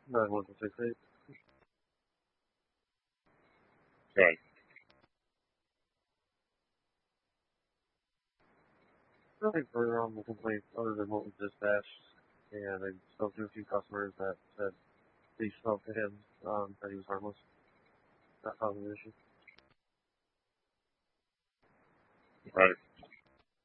9168. Okay. Nothing further on the complaint other than what was dispatched, and I spoke to a few customers that said they spoke to him, that he was harmless, not causing an issue. Right.